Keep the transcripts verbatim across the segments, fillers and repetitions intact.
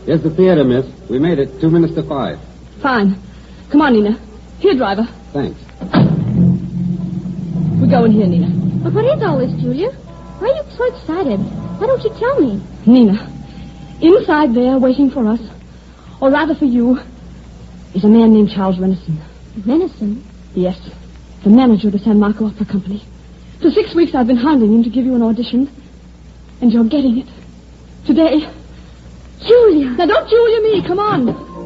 Here's the theater, miss. We made it two minutes to five. Fine. Come on, Nina. Here, driver. Thanks. We're going here, Nina. But what is all this, Julia? Why are you so excited? Why don't you tell me? Nina, inside there, waiting for us, or rather for you, is a man named Charles Renison. Renison? Yes, the manager of the San Marco Opera Company. For six weeks I've been hounding him to give you an audition, and you're getting it. Today. Julia! Now don't Julia me, come on.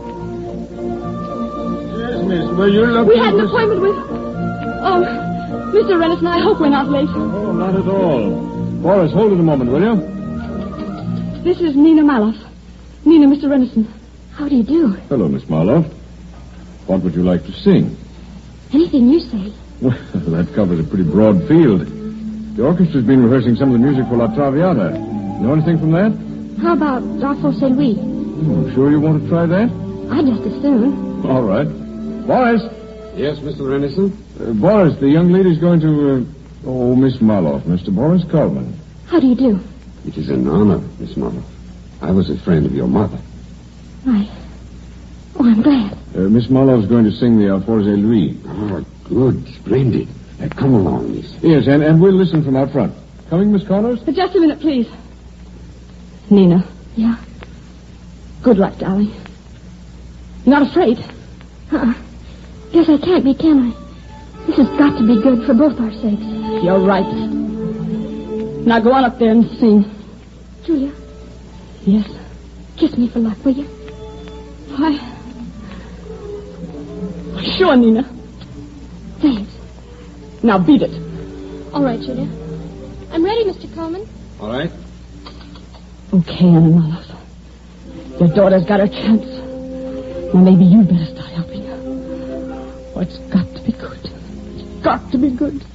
Yes, miss, were you looking... We had an appointment with... Oh, Mister Renison, I hope we're not late. Oh, not at all. Boris, hold it a moment, will you? This is Nina Maloff. Nina, Mister Renison. How do you do? Hello, Miss Marlowe. What would you like to sing? Anything you say. Well, that covers a pretty broad field. The orchestra's been rehearsing some of the music for La Traviata. Know anything from that? How about Darfo Saint Louis? Oh, sure you want to try that? I'd just as soon. All right. Boris! Yes, Mister Renison? Uh, Boris, the young lady's going to... Uh... Oh, Miss Marlowe, Mister Boris Coleman. How do you do? It is an honor, Miss Marlowe. I was a friend of your mother. I... Oh, I'm glad. Uh, Miss Marlowe's going to sing the Alforze Louis. Oh, good. Splendid. Uh, come along, miss. Yes, and, and we'll listen from out front. Coming, Miss Connors? But just a minute, please. Nina. Yeah? Good luck, darling. You're not afraid? Uh-uh. Guess I can't be, can I? This has got to be good for both our sakes. You're right. Now go on up there and sing. Julia? Yes? Kiss me for luck, will you? Why? Sure, Nina. Thanks. Now beat it. All right, Julia. I'm ready, Mister Coleman. All right. Okay, Anna Maloff. Your daughter's got her chance. Now maybe you'd better start helping her. Oh, it's got to be good. It's got to be good.